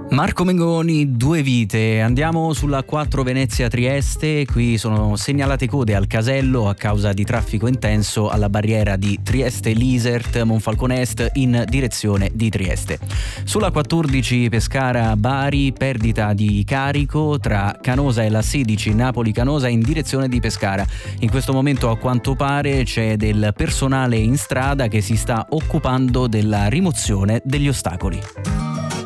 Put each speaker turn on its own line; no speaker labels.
Marco Mengoni, due vite. Andiamo sulla 4 Venezia-Trieste. Qui sono segnalate code al casello a causa di traffico intenso alla barriera di Trieste-Lisert, Monfalcone Est in direzione di Trieste. Sulla 14 Pescara-Bari, perdita di carico tra Canosa e la 16 Napoli-Canosa in direzione di Pescara. In questo momento, a quanto pare, c'è del personale in strada che si sta occupando della rimozione degli ostacoli.